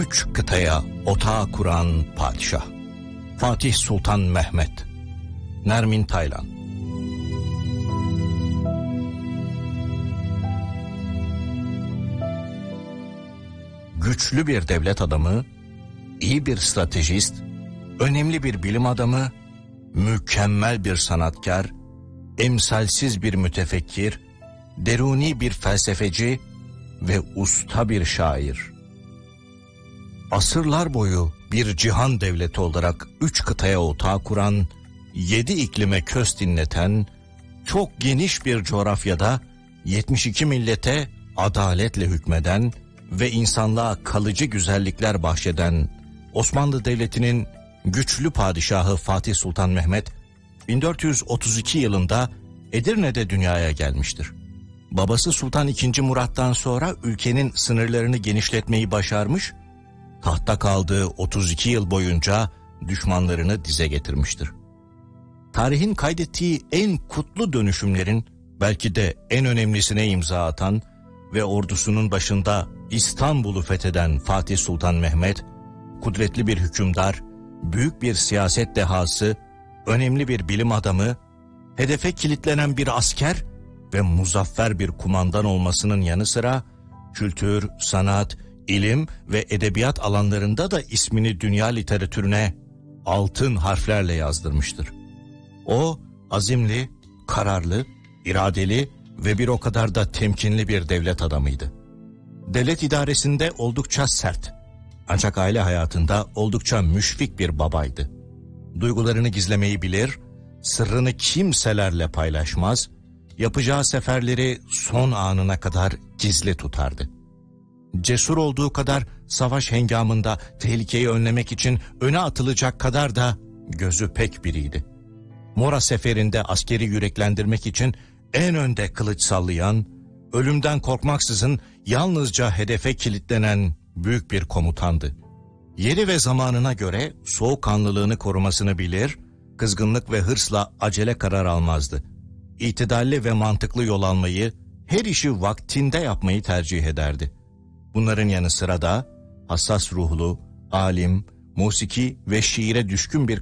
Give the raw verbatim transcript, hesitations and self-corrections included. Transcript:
üç kıtaya otağı kuran padişah. Fatih Sultan Mehmet. Nermin Taylan. Güçlü bir devlet adamı, iyi bir stratejist, önemli bir bilim adamı, mükemmel bir sanatkar, emsalsiz bir mütefekkir, deruni bir felsefeci ve usta bir şair. Asırlar boyu bir cihan devleti olarak üç kıtaya otağı kuran, yedi iklime köz dinleten, çok geniş bir coğrafyada yetmiş iki millete adaletle hükmeden ve insanlığa kalıcı güzellikler bahşeden Osmanlı Devleti'nin güçlü padişahı Fatih Sultan Mehmet, bin dört yüz otuz iki yılında Edirne'de dünyaya gelmiştir. Babası Sultan ikinci. Murat'tan sonra ülkenin sınırlarını genişletmeyi başarmış, tahtta kaldığı otuz iki yıl boyunca düşmanlarını dize getirmiştir. Tarihin kaydettiği en kutlu dönüşümlerin belki de en önemlisine imza atan ve ordusunun başında İstanbul'u fetheden Fatih Sultan Mehmet, kudretli bir hükümdar, büyük bir siyaset dehası, önemli bir bilim adamı, hedefe kilitlenen bir asker ve muzaffer bir kumandan olmasının yanı sıra kültür, sanat, ilim ve edebiyat alanlarında da ismini dünya literatürüne altın harflerle yazdırmıştır. O azimli, kararlı, iradeli ve bir o kadar da temkinli bir devlet adamıydı. Devlet idaresinde oldukça sert, ancak aile hayatında oldukça müşfik bir babaydı. Duygularını gizlemeyi bilir, sırrını kimselerle paylaşmaz, yapacağı seferleri son anına kadar gizli tutardı. Cesur olduğu kadar savaş hengamında tehlikeyi önlemek için öne atılacak kadar da gözü pek biriydi. Mora seferinde askeri yüreklendirmek için en önde kılıç sallayan, ölümden korkmaksızın yalnızca hedefe kilitlenen büyük bir komutandı. Yeri ve zamanına göre soğukkanlılığını korumasını bilir, kızgınlık ve hırsla acele karar almazdı. İtidalli ve mantıklı yol almayı, her işi vaktinde yapmayı tercih ederdi. Bunların yanı sıra da hassas ruhlu, alim, musiki ve şiire düşkün bir